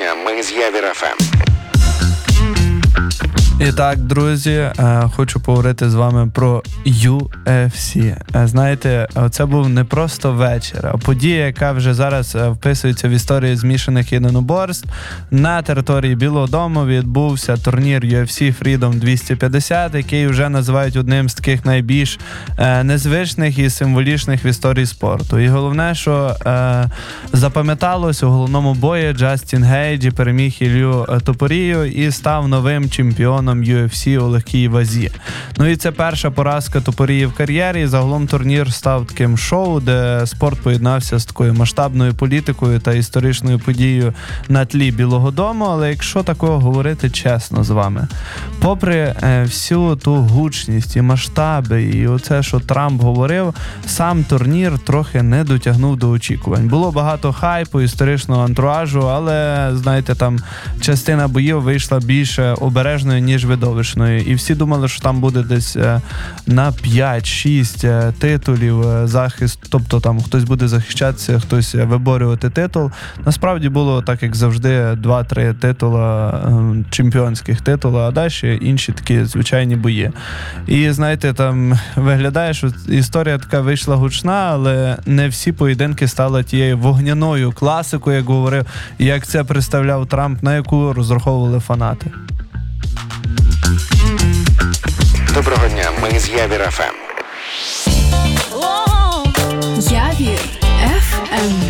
дня, ми з Явір ФМ. І так, друзі, хочу поговорити з вами про UFC. Знаєте, це був не просто вечір, а подія, яка вже зараз вписується в історію змішаних єдиноборств. На території Білого дому відбувся турнір UFC Freedom 250, який вже називають одним з таких найбільш незвичних і символічних в історії спорту. І головне, що запам'яталось у головному бої, Джастін Гейджі переміг Іллю Топорію і став новим чемпіоном UFC у легкій вазі. Ну і це перша поразка Топорії в кар'єрі. Загалом турнір став таким шоу, де спорт поєднався з такою масштабною політикою та історичною подією на тлі Білого дому. Але якщо такого говорити чесно з вами, попри всю ту гучність і масштаби, і оце, що Трамп говорив, сам турнір трохи не дотягнув до очікувань. Було багато хайпу, історичного антуражу, але, знаєте, там частина боїв вийшла більше обережною, ніж видовищною. І всі думали, що там буде десь на 5-6 титулів захист, тобто там хтось буде захищатися, хтось виборювати титул. Насправді було так, як завжди, 2-3 титула, чемпіонських титула, а далі інші такі звичайні бої. І, знаєте, там виглядає, що історія така вийшла гучна, але не всі поєдинки стали тією вогняною класикою, як говорив, як це представляв Трамп, на яку розраховували фанати. Доброго дня, ми з Явір ФМ. Явір